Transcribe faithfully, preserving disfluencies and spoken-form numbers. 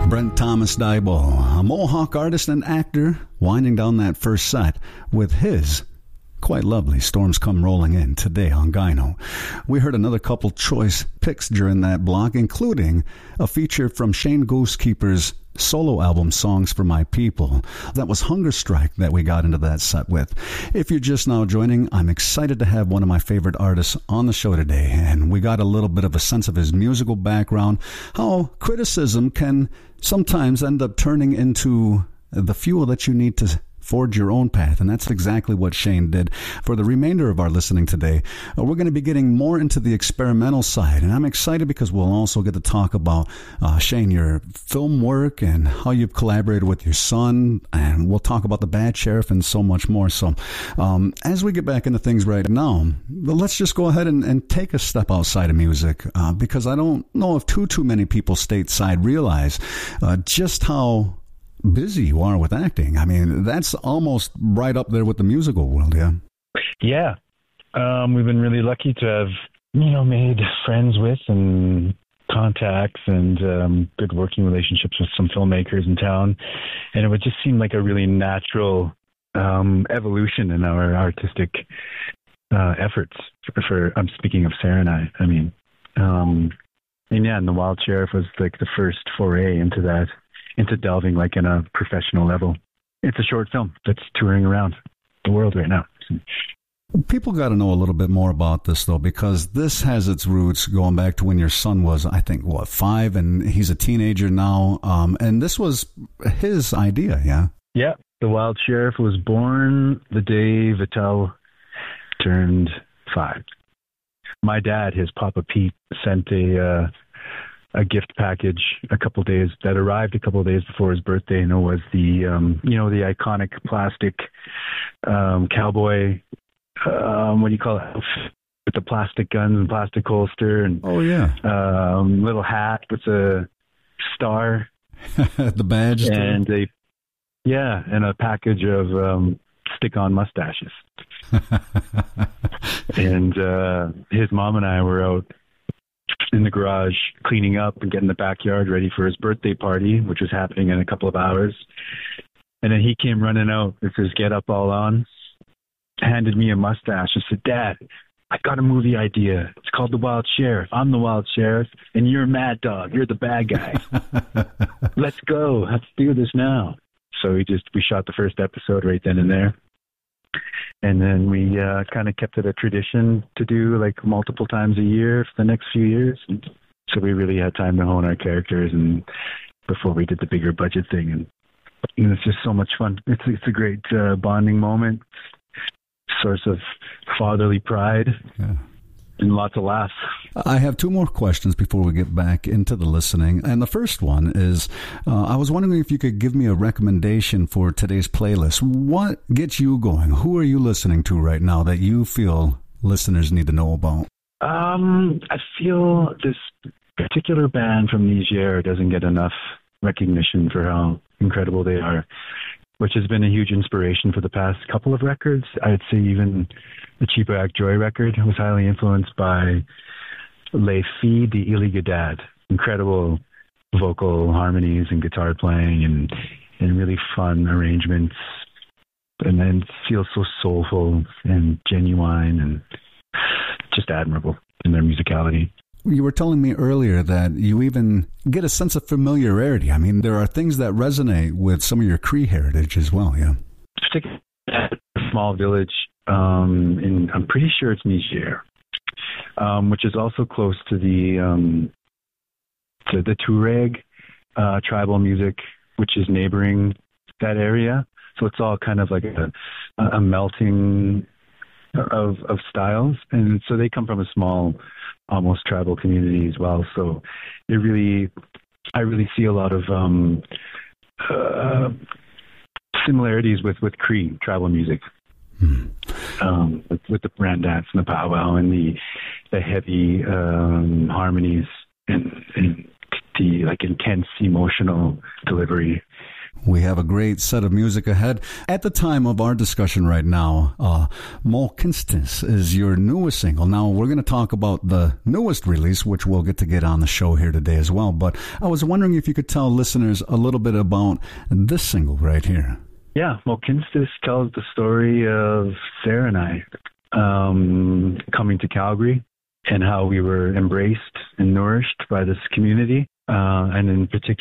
Brent Thomas Daibo, a Mohawk artist and actor, winding down that first set with his quite lovely Storms Come Rolling In today on Gyno. We heard another couple choice picks during that block, including a feature from Shane Goosekeeper's solo album Songs for My People. That was Hunger Strike that we got into that set with. If you're just now joining, I'm excited to have one of my favorite artists on the show today, and we got a little bit of a sense of his musical background, how criticism can sometimes end up turning into the fuel that you need to forge your own path, and that's exactly what Shane did. For the remainder of our listening today, uh, we're going to be getting more into the experimental side, and I'm excited because we'll also get to talk about, uh, Shane, your film work and how you've collaborated with your son, and we'll talk about The Bad Sheriff and so much more. So um, as we get back into things right now, let's just go ahead and, and take a step outside of music, uh, because I don't know if too, too many people stateside realize uh, just how busy you are with acting. I mean, that's almost right up there with the musical world, yeah? Yeah. Um, we've been really lucky to have, you know, made friends with and contacts and um, good working relationships with some filmmakers in town. And it would just seem like a really natural um, evolution in our artistic uh, efforts for, for, I'm speaking of Sarah and I, I mean, um, and yeah, and The Wild Sheriff was like the first foray into that, into delving like in a professional level. It's a short film that's touring around the world right now. People got to know a little bit more about this, though, because this has its roots going back to when your son was, I think, what, five, and he's a teenager now. Um, and this was his idea, yeah? Yeah. The Wild Sheriff was born the day Vital turned five. My dad, his Papa Pete, sent a... Uh, a gift package a couple days that arrived a couple of days before his birthday, and it was the um you know the iconic plastic um cowboy um what do you call it, with the plastic guns and plastic holster, and oh yeah um little hat with a star the badge and too. a yeah and a package of um stick-on mustaches. And uh his mom and I were out in the garage cleaning up and getting the backyard ready for his birthday party, which was happening in a couple of hours. And then he came running out with his get up all on, handed me a mustache and said, "Dad, I got a movie idea. It's called The Wild Sheriff. I'm the Wild Sheriff and you're Mad Dog. You're the bad guy. Let's go. Let's do this now." So we just, we shot the first episode right then and there. And then we uh, kind of kept it a tradition to do like multiple times a year for the next few years. And so we really had time to hone our characters and before we did the bigger budget thing. And, and it's just so much fun. It's, it's a great uh, bonding moment, source of fatherly pride. Yeah. And lots of laughs. I have two more questions before we get back into the listening. And the first one is, uh, I was wondering if you could give me a recommendation for today's playlist. What gets you going? Who are you listening to right now that you feel listeners need to know about? Um, I feel this particular band from Niger doesn't get enough recognition for how incredible they are, which has been a huge inspiration for the past couple of records. I'd say even the Cheaper Act Joy record was highly influenced by Les Filles de Iligadad. Incredible vocal harmonies and guitar playing and, and really fun arrangements. And then it feels so soulful and genuine and just admirable in their musicality. You were telling me earlier that you even get a sense of familiarity. I mean, there are things that resonate with some of your Cree heritage as well, yeah? Particularly at a small village, um, in, I'm pretty sure it's Niger, um, which is also close to the um, to the Tuareg uh, tribal music, which is neighboring that area. So it's all kind of like a, a melting of of styles, and so they come from a small, almost tribal community as well. So it really, I really see a lot of um, uh, similarities with with Cree tribal music, hmm. um, with, with the brand dance and the powwow and the the heavy um, harmonies and, and the like intense emotional delivery. We have a great set of music ahead. At the time of our discussion right now, uh, Molkinstsis is your newest single. Now, we're going to talk about the newest release, which we'll get to get on the show here today as well. But I was wondering if you could tell listeners a little bit about this single right here. Yeah, Molkinstsis tells the story of Sarah and I um, coming to Calgary and how we were embraced and nourished by this community. Uh, and in particular,